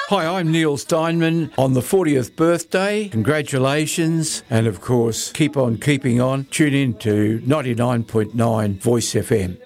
Hi, I'm Neil Steinman on the 40th birthday. Congratulations. And of course, keep on keeping on. Tune in to 99.9 Voice FM.